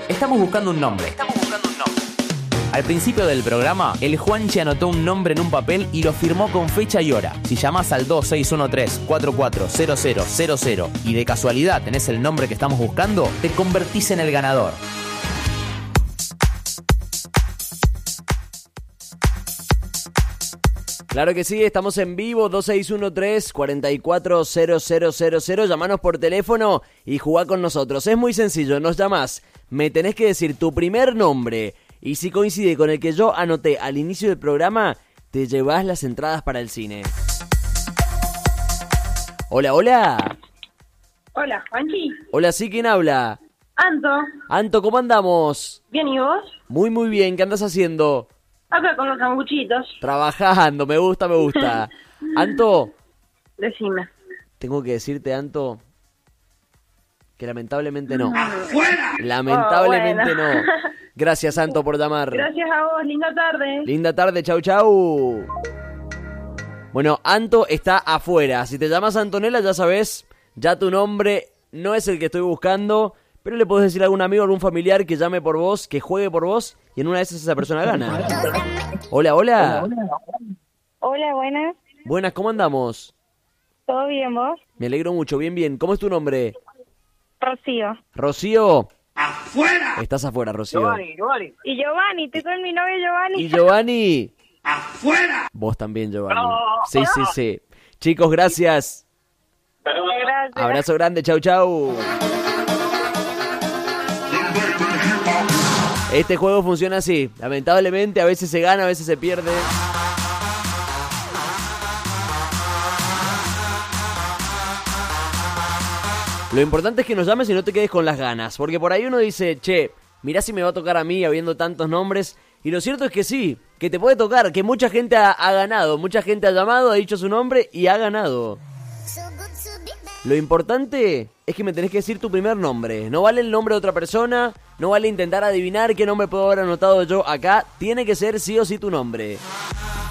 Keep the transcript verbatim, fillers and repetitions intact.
Estamos buscando un nombre. Estamos buscando un nombre. Al principio del programa, el Juanchi anotó un nombre en un papel y lo firmó con fecha y hora. Si llamás al dos seis uno tres, cuatro cuatro cero cero cero cero y de casualidad tenés el nombre que estamos buscando, te convertís en el ganador. Claro que sí, estamos en vivo, dos seis uno tres, cuatro cuatro cero cero cero cero, llamanos por teléfono y jugá con nosotros. Es muy sencillo, nos llamás, me tenés que decir tu primer nombre y si coincide con el que yo anoté al inicio del programa, te llevás las entradas para el cine. Hola, hola. Hola, Juanchi. Hola, ¿sí? ¿Quién habla? Anto. Anto, ¿cómo andamos? Bien, ¿y vos? Muy, muy bien, ¿qué andas haciendo? Acá con los sanguchitos. Trabajando, me gusta, me gusta. Anto. Decime. Tengo que decirte, Anto, que lamentablemente no. ¡Afuera! Lamentablemente Oh, bueno. no. Gracias, Anto, por llamar. Gracias a vos, linda tarde. Linda tarde, chau, chau. Bueno, Anto está afuera. Si te llamas Antonella, ya sabes, ya tu nombre no es el que estoy buscando, pero le podés decir a algún amigo, algún familiar que llame por vos, que juegue por vos, y en una de esas esa persona gana. Hola, hola. Hola, buenas. Buenas, ¿cómo andamos? ¿Todo bien, vos? Me alegro mucho, bien, bien. ¿Cómo es tu nombre? Rocío. Rocío. ¡Afuera! Estás afuera, Rocío. Giovanni, Giovanni. Y Giovanni, estoy con mi novio Giovanni. ¿Y Giovanni? ¡Afuera! Vos también, Giovanni. No. Sí, sí, sí. Chicos, gracias. Gracias. Abrazo grande, chau, chau. Este juego funciona así. Lamentablemente, a veces se gana, a veces se pierde. Lo importante es que nos llames y no te quedes con las ganas. Porque por ahí uno dice, che, mirá si me va a tocar a mí habiendo tantos nombres. Y lo cierto es que sí, que te puede tocar, que mucha gente ha, ha ganado. Mucha gente ha llamado, ha dicho su nombre y ha ganado. Lo importante es que me tenés que decir tu primer nombre. No vale el nombre de otra persona, no vale intentar adivinar qué nombre puedo haber anotado yo acá. Tiene que ser sí o sí tu nombre.